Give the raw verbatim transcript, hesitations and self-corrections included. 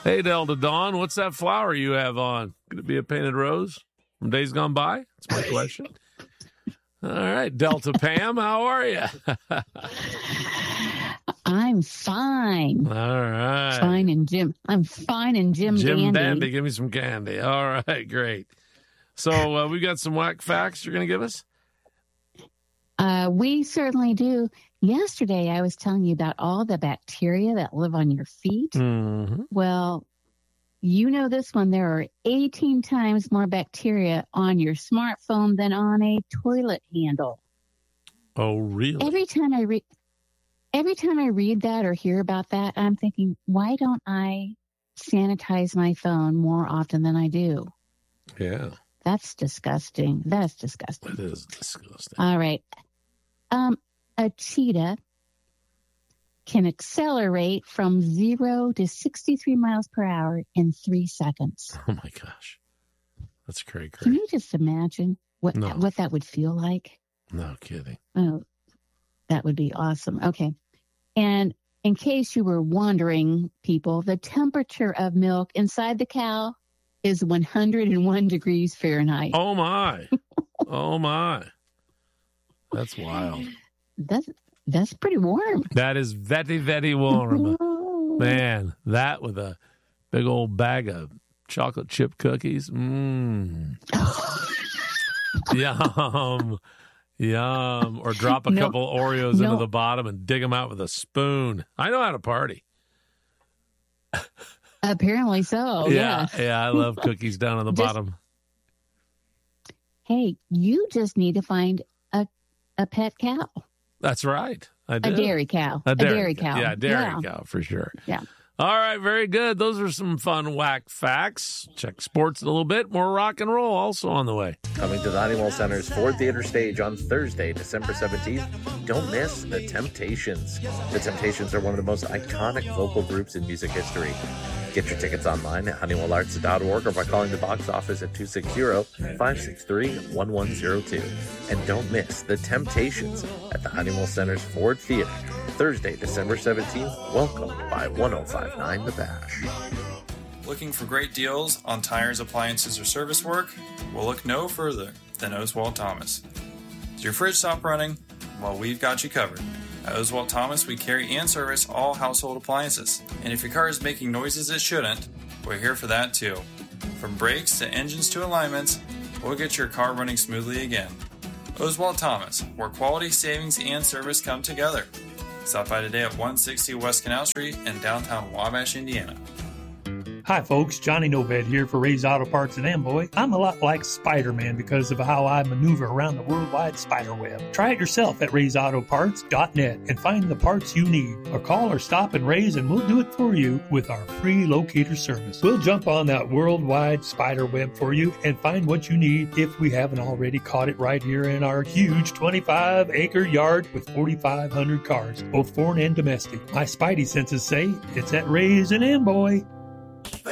Hey, Delta Dawn, what's that flower you have on? Could it be a painted rose from days gone by? That's my question. All right, Delta Pam, how are you? I'm fine. All right. Fine and Jim. I'm fine and Jim, Jim Dandy. Dandy, give me some candy. All right, great. So uh, we got some whack facts you're going to give us? Uh, we certainly do. Yesterday, I was telling you about all the bacteria that live on your feet. Mm-hmm. Well, you know this one. There are eighteen times more bacteria on your smartphone than on a toilet handle. Oh, really? Every time I read, every time I read that or hear about that, I'm thinking, why don't I sanitize my phone more often than I do? Yeah. That's disgusting. That's disgusting. It is disgusting. All right. Um, a cheetah can accelerate from zero to sixty-three miles per hour in three seconds. Oh, my gosh. That's cray cray. Can you just imagine what, No. what that would feel like? No kidding. Oh, that would be awesome. Okay. And in case you were wondering, people, the temperature of milk inside the cow is one hundred one degrees Fahrenheit. Oh, my. Oh, my. That's wild. That's, that's pretty warm. That is very, very warm. Man, that with a big old bag of chocolate chip cookies. Mmm. Yum. Yum. Or drop a No. couple Oreos No. into the bottom and dig them out with a spoon. I know how to party. Apparently so. yeah, Yeah. yeah. I love cookies down on the Just- bottom. Hey, you just need to find a a pet cow, That's right. I a do. dairy cow, A dairy, dairy cow. Yeah, dairy yeah. cow for sure. Yeah. All right, very good. Those are some fun whack facts. Check sports a little bit. More rock and roll also on the way. Coming to the Honeywell Center's Ford Theater stage on Thursday, December seventeenth, don't miss The Temptations. The Temptations are one of the most iconic vocal groups in music history. Get your tickets online at honeywell arts dot org or by calling the box office at two six zero, five six three, one one zero two. And don't miss The Temptations at the Honeywell Center's Ford Theater, Thursday, December seventeenth, welcomed by one oh five point nine The Bash. Looking for great deals on tires, appliances, or service work? Well, look no further than Oswald Thomas. Does your fridge stop running? Well, we've got you covered. At Oswald Thomas, we carry and service all household appliances. And if your car is making noises it shouldn't, we're here for that too. From brakes to engines to alignments, we'll get your car running smoothly again. Oswald Thomas, where quality, savings, and service come together. Stop by today at one sixty West Canal Street in downtown Wabash, Indiana. Hi folks, Johnny Noved here for Ray's Auto Parts in Amboy. I'm a lot like Spider-Man because of how I maneuver around the worldwide spider web. Try it yourself at rays auto parts dot net and find the parts you need. Or call or stop and Ray's and we'll do it for you with our free locator service. We'll jump on that worldwide spider web for you and find what you need if we haven't already caught it right here in our huge twenty-five acre yard with forty-five hundred cars, both foreign and domestic. My spidey senses say it's at Ray's in Amboy.